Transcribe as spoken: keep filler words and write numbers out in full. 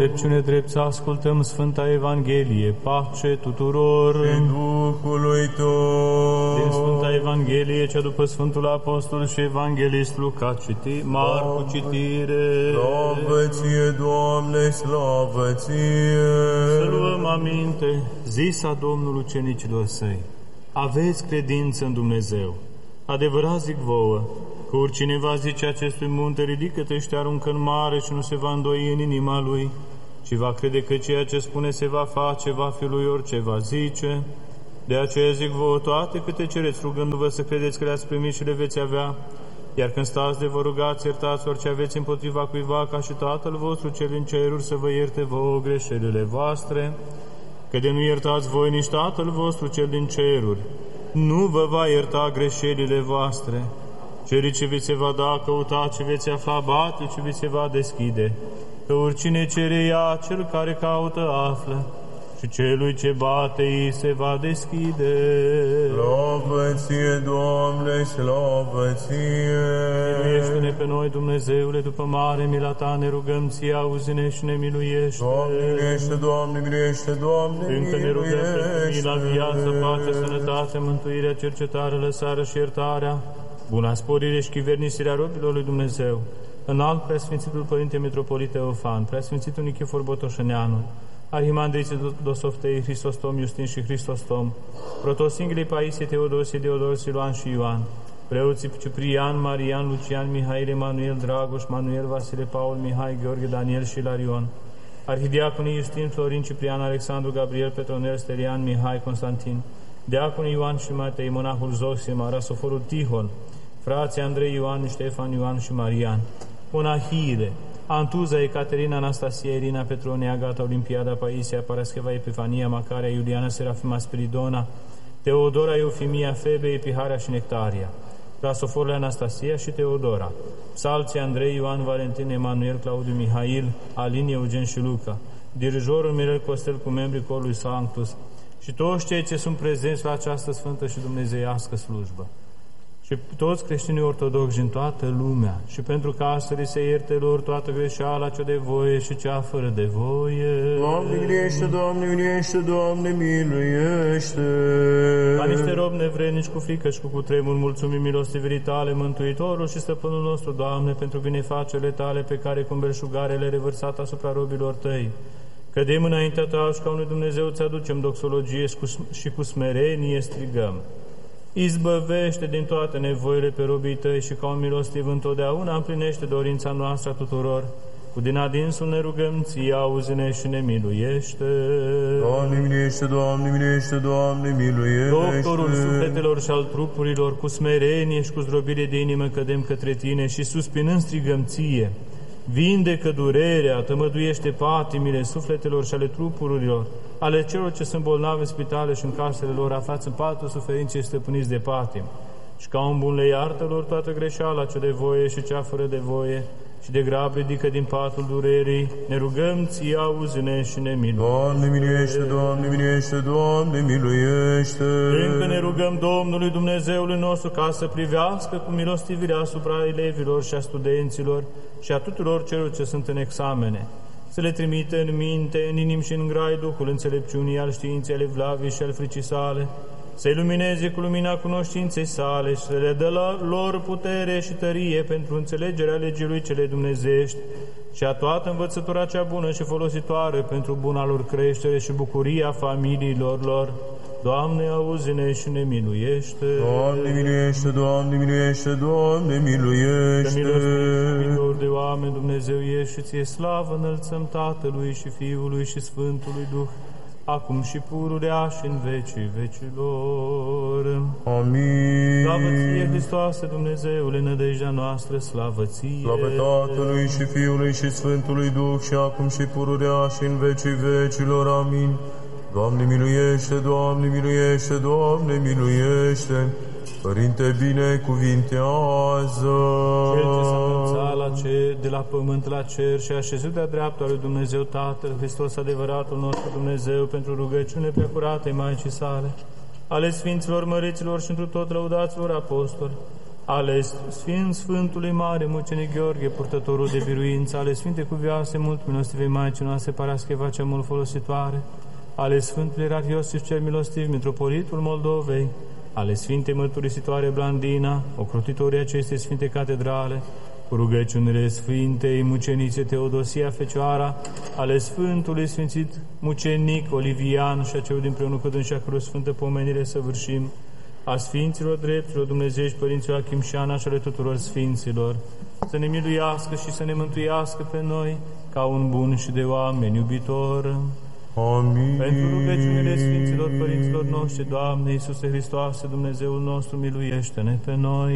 înțelepciune drept să ascultăm Sfânta Evanghelie, pace tuturor. Și Duhului Tău. Din Sfânta Evanghelie, cea după Sfântul Apostol și Evanghelist Luca, citi, Marcu, citire. Slavă Ție, Doamne, slavă Ție! Să luăm aminte, zisa Domnul ucenicilor Săi: aveți credință în Dumnezeu. Adevărat zic vouă, că oricine va zice acestui munte, ridică-te și te aruncă în mare, și nu se va îndoi în inima lui, ci va crede că ceea ce spune se va face, va fi lui orice va zice. De aceea zic vouă, toate câte cereți rugându-vă, să credeți că le-ați primit și le veți avea, iar când stați de vă rugați, iertați orice aveți împotriva cuiva, ca și Tatăl vostru cel din ceruri să vă ierte vouă greșelile voastre. Că de nu iertați voi, nici Tatăl vostru cel din ceruri nu vă va ierta greșelile voastre. Ceriți ce vi se va da, căutați ce veți afla, bate ce vi se va deschide. Că oricine cere ia, cel care caută află, și celui ce bate îi se va deschide. Slavă Ție, Doamne, slavă Ție! Miluiește-ne pe noi, Dumnezeule, după mare mila Ta, ne rugăm Ție, auzi-ne și ne miluiește. Doamne, miluiește, Doamne, miluiește, Doamne, încă ne rugăm pentru mila, viață, pace, sănătate, mântuirea, cercetare, lăsarea și iertarea, buna sporire și chivernisirea robilor lui Dumnezeu, înalt Preasfințitul Părinte Mitropolit Teofan, Preasfințitul Nichifor Botoșăneanu, Arhimandriții Dosoftei, Hristostom, Iustin și Hristostom, Protosinghlii Paisie, Teodosie, Deodor, Siluan și Ioan, preoții Ciprian, Marian, Lucian, Mihail, Emanuel, Dragoș, Manuel, Vasile, Paul, Mihai, Gheorghe, Daniel și Ilarion, Arhidiaconii Iustin, Florin, Ciprian, Alexandru, Gabriel, Petronel, Sterian, Mihai, Constantin, Diaconii Ioan și Matei, monahul Zosim, Arasoforul Tihon, frații Andrei, Ioan, Ștefan, Ioan și Marian, monahile, Antuza, Ecaterina, Anastasia, Irina, Petronia, Agata, Olimpiada, Paisia, Parascheva, Epifania, Macaria, Iuliana, Serafima, Spiridona, Teodora, Eufimia, Febe, Epiharea și Nectaria, Prasoforle, Anastasia și Teodora, Psalții Andrei, Ioan, Valentin, Emanuel, Claudiu, Mihail, Alin, Eugen și Luca, dirijorul Mirel Costel cu membrii corului Sanctus și toți cei ce sunt prezenți la această sfântă și dumnezeiască slujbă. Și toți creștinii ortodoxi din toată lumea, și pentru ca să li se ierte lor toată greșeala cea de voie și cea fără de voie. Doamne, miluiește, Doamne, miluiește, Doamne, miluiește! Ca niște robi nevrednici cu frică și cu cutremur, mulțumim milostivirii Tale, Mântuitorul și Stăpânul nostru, Doamne, pentru binefacerile Tale pe care cu belșugare le-ai revărsat asupra robilor Tăi. Cădem înaintea Ta și ca unui Dumnezeu ți aducem doxologie și cu smerenie strigăm: izbăvește din toate nevoile pe robii Tăi și ca un milostiv întotdeauna împlinește dorința noastră a tuturor. Cu din adinsul ne rugăm Ție, auzi-ne și ne miluiește. Doamne, miluiește, Doamne, miluiește, Doamne, miluiește. Doctorul sufletelor și al trupurilor, cu smerenie și cu zdrobire de inimă cădem către Tine și suspinând strigăm Ție: vindecă durerea, tămăduiește patimile sufletelor și ale trupurilor, ale celor ce sunt bolnavi în spitale și în casele lor, aflați în patul suferinței și stăpâniți de patim. Și ca un bun le iartă lor toată greșeala cea de voie și cea fără de voie, și de grab ridică din patul durerii. Ne rugăm Ție, auzi-ne și ne miluiește. Doamne, miluiește, Doamne, miluiește, Doamne, miluiește. Încă ne rugăm Domnului Dumnezeului nostru ca să privească cu milostivire asupra elevilor și a studenților și a tuturor celor ce sunt în examene, să le trimite în minte, în inim și în grai Duhul înțelepciunii, al științei, ale vlavii și al fricii sale, să ilumineze cu lumina cunoștinței sale și să le dă la lor putere și tărie pentru înțelegerea legii Lui cele dumnezeiești și a toată învățătura cea bună și folositoare pentru buna lor creștere și bucuria familiilor lor. Doamne, auzi-ne și ne miluiește. Doamne, miluiește, Doamne, miluiește, Doamne, miluiește. Că miluiește de oameni, Dumnezeu ești și Ție slavă înălțăm Tatălui și Fiului și Sfântului Duh, acum și pururea și în vecii vecilor. Amin. Slavă Ție, Hristoase, Dumnezeule, nădejdea noastră, slavă Ție. Slavă Tatălui și Fiului și Sfântului Duh, și acum și pururea și în vecii vecilor. Amin. Doamne, miluiește, Doamne, miluiește, Doamne, miluiește. Părinte, binecuvintează. Cel ce s-a înălțat la cer, de la pământ la cer și a așezut de-a dreapta lui Dumnezeu Tatăl, Hristos adevăratul nostru Dumnezeu, pentru rugăciune preacuratei Maicii sale, ale Sfinților, Măriților și întru tot lăudaților apostoli, ale Sfânt Sfântului Mare Mucenic Gheorghe, purtătorul de biruință, ale Sfinte Cuvioase mult milostivei Maicii noastre, Parascheva cea mult folositoare, ale Sfântului Ierarh Iosif cel milostiv, Mitropolitul Moldovei, ale Sfintei Mărturisitoare Blandina, ocrotitorii acestei Sfinte Catedrale, cu rugăciunile Sfintei Mucenice Teodosia Fecioara, ale Sfântului Sfințit Mucenic Olivian și a celui dinpreună cu dânsa căror sfântă pomenire săvârșim, a Sfinților Dreptilor Dumnezeiești, Părinților Achim și Ana și ale tuturor Sfinților, să ne miluiască și să ne mântuiască pe noi, ca un bun și de oameni iubitor. Amin. Pentru rugăciunile Sfinților Părinților noștri, Doamne Iisuse Hristoase, Dumnezeul nostru, miluiește-ne pe noi.